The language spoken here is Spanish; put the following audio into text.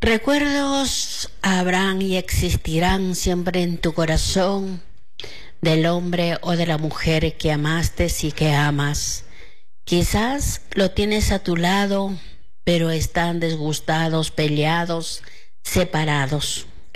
Recuerdos habrán y existirán siempre en tu corazón del hombre o de la mujer que amaste y que amas. Quizás lo tienes a tu lado, pero están disgustados, peleados, separados.